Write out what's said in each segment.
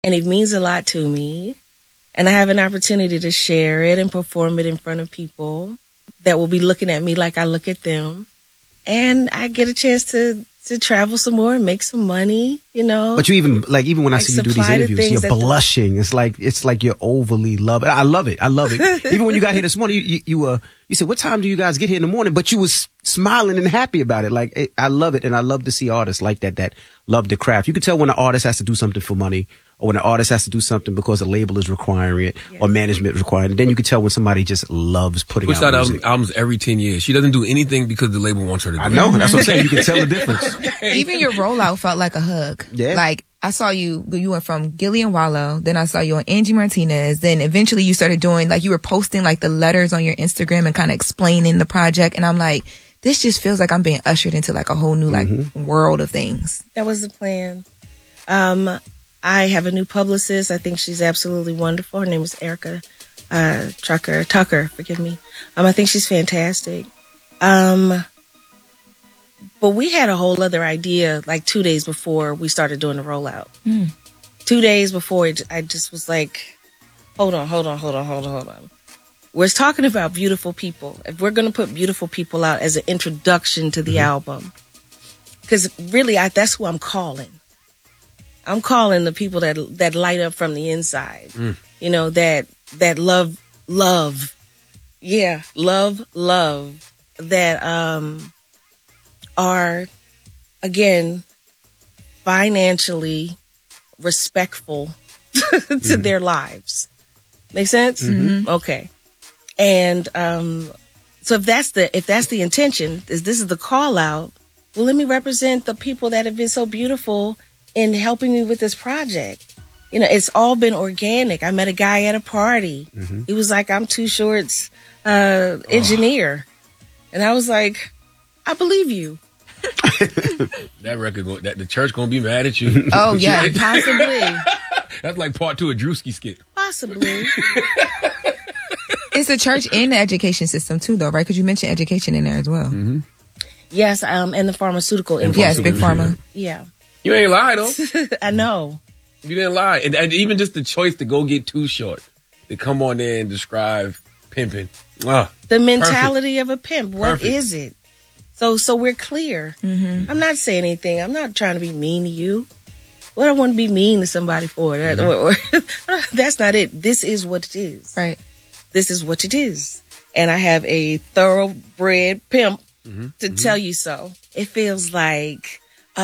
and it means a lot to me. And I have an opportunity to share it and perform it in front of people that will be looking at me like I look at them. And I get a chance to travel some more and make some money, you know. But you even when I see you do these interviews, you're blushing. It's like you're overly loving. I love it. Even when you got here this morning, you said, "What time do you guys get here in the morning?" But you was smiling and happy about it. I love it, and I love to see artists like that love the craft. You can tell when an artist has to do something for money, or when an artist has to do something because a label is requiring it, or management is requiring it. Then you can tell when somebody just loves putting out music. Albums every 10 years. She doesn't do anything because the label wants her to do it. I know. That's what I'm saying. You can tell the difference. Even your rollout felt like a hug. Yeah. Like, I saw you went from Gillian Wallow, then I saw you on Angie Martinez, then eventually you started doing, like, you were posting, like, the letters on your Instagram and kind of explaining the project. And I'm like, this just feels like I'm being ushered into, like, a whole new, like, world of things. That was the plan. I have a new publicist. I think she's absolutely wonderful. Her name is Erica Tucker, forgive me. I think she's fantastic. But we had a whole other idea like 2 days before we started doing the rollout. 2 days before, I just was like, hold on. We're talking about beautiful people. If we're going to put beautiful people out as an introduction to the album, because really that's who I'm calling. I'm calling the people that light up from the inside, you know, that love. Yeah, love, that are, again, financially respectful to their lives. Make sense? Okay. And so if that's the intention, this is the call out, well, let me represent the people that have been so beautiful in helping me with this project. You know, it's all been organic. I met a guy at a party. He was like, I'm Too Short's engineer. And I was like, I believe you. That record, the church gonna be mad at you. Oh, yeah, possibly. That's like part 2 of Drewski skit. Possibly. It's the church and the education system too, though, right? Because you mentioned education in there as well. Yes, and the pharmaceutical industry. Yes, Big Pharma. Yeah. You ain't lie, though. I know. You didn't lie. And even just the choice to go get Too Short, to come on there and describe pimping. The mentality of a pimp. What is it? So we're clear. I'm not saying anything. I'm not trying to be mean to you. What I want to be mean to somebody for? That's not it. This is what it is. Right. This is what it is. And I have a thoroughbred pimp to tell you so. It feels like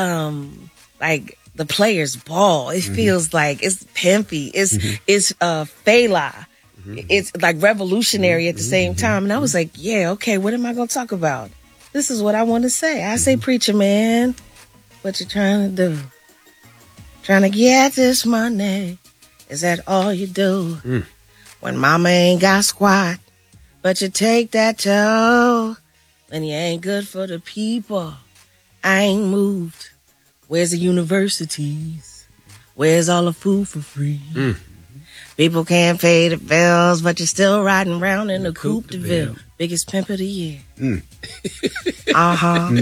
the player's ball. It feels like it's pimpy. It's Fela. It's like revolutionary at the same time. And I was like, yeah, okay, what am I going to talk about? This is what I want to say. I say, preacher man, what you trying to do? Trying to get this money. Is that all you do? When mama ain't got squat, but you take that toe, and you ain't good for the people. I ain't moved. Where's the universities? Where's all the food for free? People can't pay the bills, but you're still riding around in the Coupe de Ville. Biggest pimp of the year. All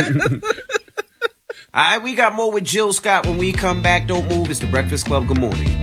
right, we got more with Jill Scott when we come back. Don't move. It's The Breakfast Club. Good morning.